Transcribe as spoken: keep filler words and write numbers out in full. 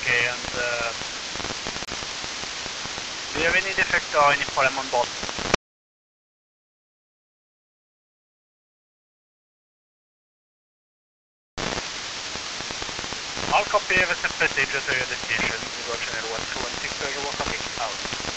Okay, and uh, do you have any defect or any problem on board? I'll copy the set message to your destination, Eagle Channel one two one six, so you will copy out.